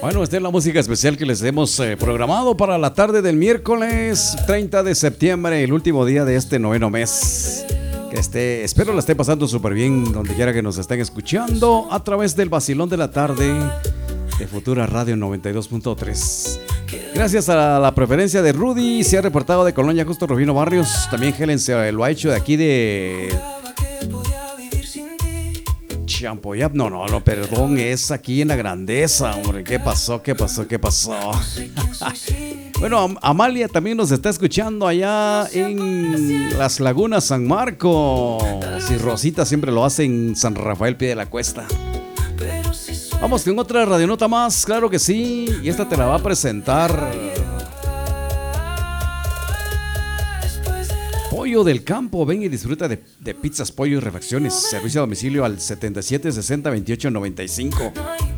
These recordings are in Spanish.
Bueno, esta es la música especial que les hemos programado para la tarde del miércoles 30 de septiembre, el último día de este noveno mes. Espero la esté pasando súper bien donde quiera que nos estén escuchando a través del vacilón de la tarde de Futura Radio 92.3. Gracias a la preferencia de Rudy, se ha reportado de Colonia Justo Rufino Barrios. También Helen se lo ha hecho de aquí de Champoyap. No, perdón, es aquí en La Grandeza, hombre. ¿Qué pasó? Bueno, Amalia también nos está escuchando allá en Las Lagunas, San Marcos. Y Rosita siempre lo hace en San Rafael, Pie de la Cuesta. Vamos con otra radionota más, claro que sí. Y esta te la va a presentar Pollo del Campo. Ven y disfruta de pizzas, pollo y refacciones. Servicio a domicilio al 77 60 28 95.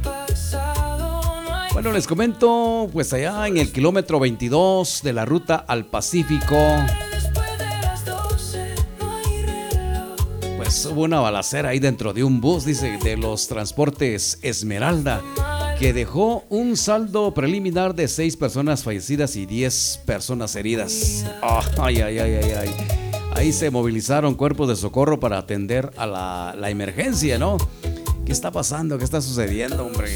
Bueno, les comento, pues allá en el kilómetro 22 de la ruta al Pacífico, pues hubo una balacera ahí dentro de un bus, dice, de los transportes Esmeralda, que dejó un saldo preliminar de 6 personas fallecidas y 10 personas heridas. Ay. Ahí se movilizaron cuerpos de socorro para atender a la emergencia, ¿no? ¿Qué está pasando? ¿Qué está sucediendo, hombre?